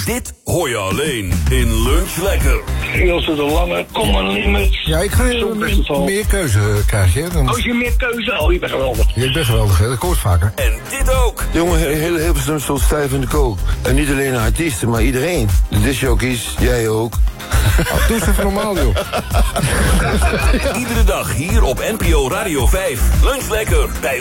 Dit hoor je alleen in Lunch Lekker. Ilse de Lange, Kom maar Limit. Ja, ik ga meer keuze krijgen. Dan... Als je meer keuze, je bent geweldig. Je bent geweldig, hè? Dat hoort vaker. En dit ook. Jongen, heel Hilversum stond stijf in de kook. En niet alleen de artiesten, maar iedereen. De discjockeys, jij ook. Doe eens even normaal, joh. Iedere dag hier op NPO Radio 5. Lunch Lekker bij